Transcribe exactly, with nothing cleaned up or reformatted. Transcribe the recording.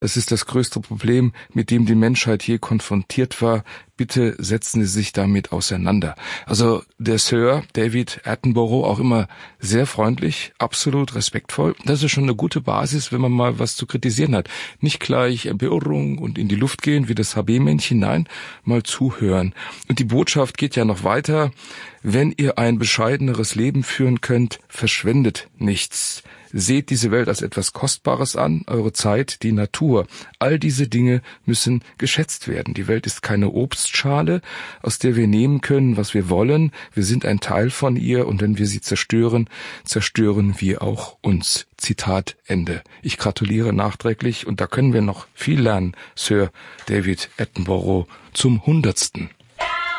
Das ist das größte Problem, mit dem die Menschheit je konfrontiert war. Bitte setzen Sie sich damit auseinander. Also der Sir David Attenborough, auch immer sehr freundlich, absolut respektvoll. Das ist schon eine gute Basis, wenn man mal was zu kritisieren hat. Nicht gleich Empörung und in die Luft gehen wie das H B-Männchen, nein, mal zuhören. Und die Botschaft geht ja noch weiter. Wenn ihr ein bescheideneres Leben führen könnt, verschwendet nichts. Seht diese Welt als etwas Kostbares an, eure Zeit, die Natur. All diese Dinge müssen geschätzt werden. Die Welt ist keine Obstschale, aus der wir nehmen können, was wir wollen. Wir sind ein Teil von ihr und wenn wir sie zerstören, zerstören wir auch uns. Zitat Ende. Ich gratuliere nachträglich und da können wir noch viel lernen, Sir David Attenborough, zum Hundertsten.